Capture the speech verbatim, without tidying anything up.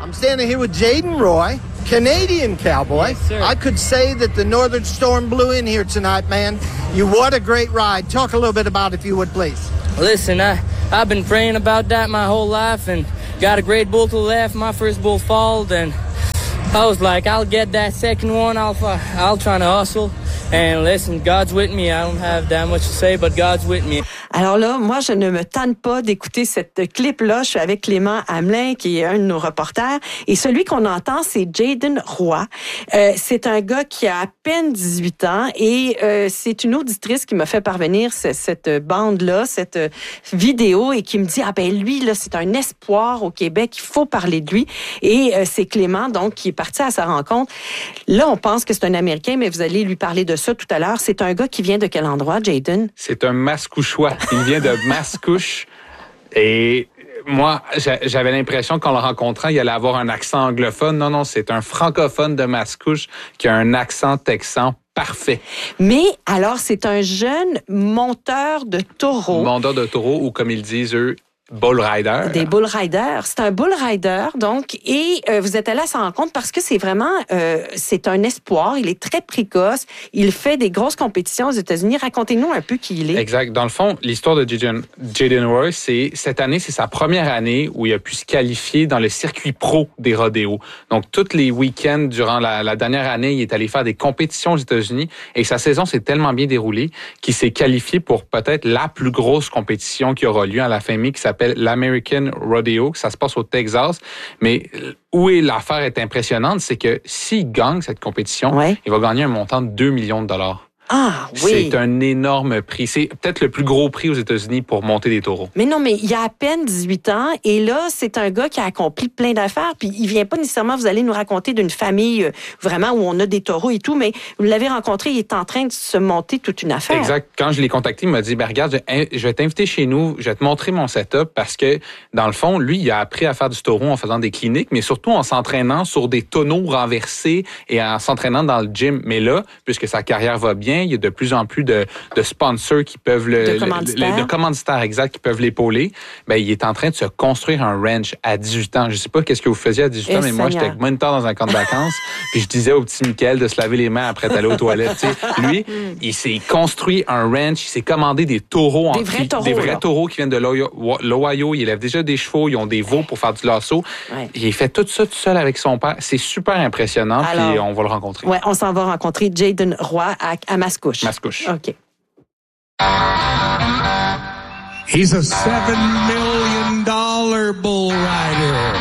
I'm standing here with Jaden Roy, Canadian cowboy. Yes, sir. I could say that the Northern Storm blew in here tonight, man. You what a great ride. Talk a little bit about it, if you would, please. Listen, I, I've been praying about that my whole life and got a great bull to the left. My first bull followed, and I was like, I'll get that second one. I'll, I'll try to hustle. And listen, God's with me. I don't have that much to say, but God's with me. Alors là, moi, je ne me tente pas d'écouter cette clip-là. Je suis avec Clément Hamelin, qui est un de nos reporters. Et celui qu'on entend, c'est Jaden Roy. Euh, c'est un gars qui a à peine dix-huit ans et euh, c'est une auditrice qui m'a fait parvenir cette, cette bande-là, cette vidéo, et qui me dit, ah ben lui, là, c'est un espoir au Québec. Il faut parler de lui. Et euh, c'est Clément, donc, qui est parti à sa rencontre. Là, on pense que c'est un Américain, mais vous allez lui parler de ça tout à l'heure. C'est un gars qui vient de quel endroit, Jaden? C'est un Mascouchois. Il vient de Mascouche. Et moi, j'avais l'impression qu'en le rencontrant, il allait avoir un accent anglophone. Non, non, c'est un francophone de Mascouche qui a un accent texan parfait. Mais alors, c'est un jeune monteur de taureaux. Monteur de taureaux, ou comme ils disent, eux, bull rider. Des bull riders. C'est un bull rider, donc, et euh, vous êtes allé à sa rencontre parce que c'est vraiment, euh, c'est un espoir. Il est très précoce. Il fait des grosses compétitions aux États-Unis. Racontez-nous un peu qui il est. Exact. Dans le fond, l'histoire de Jaden, Jaden Roy, c'est cette année, c'est sa première année où il a pu se qualifier dans le circuit pro des rodéos. Donc, tous les week-ends durant la, la dernière année, il est allé faire des compétitions aux États-Unis et sa saison s'est tellement bien déroulée qu'il s'est qualifié pour peut-être la plus grosse compétition qui aura lieu à la fin mai, qui s'appelle l'American Rodeo, que ça se passe au Texas. Mais où est l'affaire est impressionnante, c'est que s'il gagne cette compétition, ouais. il va gagner un montant de deux millions de dollars. Ah, oui. C'est un énorme prix. C'est peut-être le plus gros prix aux États-Unis pour monter des taureaux. Mais non, mais il a à peine dix-huit ans et là, c'est un gars qui a accompli plein d'affaires. Puis il vient pas nécessairement, vous allez nous raconter d'une famille vraiment où on a des taureaux et tout, mais vous l'avez rencontré, il est en train de se monter toute une affaire. Exact. Quand je l'ai contacté, il m'a dit, ben regarde, je vais t'inviter chez nous, je vais te montrer mon setup parce que, dans le fond, lui, il a appris à faire du taureau en faisant des cliniques, mais surtout en s'entraînant sur des tonneaux renversés et en s'entraînant dans le gym. Mais là, puisque sa carrière va bien, il y a de plus en plus de, de sponsors qui peuvent le, de commanditaires, le, de commanditaires exact, qui peuvent l'épauler. Ben, il est en train de se construire un ranch à dix-huit ans. Je sais pas qu'est-ce que vous faisiez à dix-huit Et ans, mais Seigneur. moi, j'étais moniteur dans un camp de vacances, puis je disais au petit Michael de se laver les mains après d'aller aux toilettes. Tu sais, lui, il s'est construit un ranch, il s'est commandé des taureaux, des en vrais qui, taureaux, des vrais là. taureaux qui viennent de l'Ohio. Il élève déjà des chevaux, ils ont des veaux pour faire du lasso. Ouais. Il fait tout ça tout seul avec son père. C'est super impressionnant, Alors, puis on va le rencontrer. Ouais, on s'en va rencontrer Jaden Roy à, à Mascouche. Mascouche. OK. He's a seven million dollar bull rider.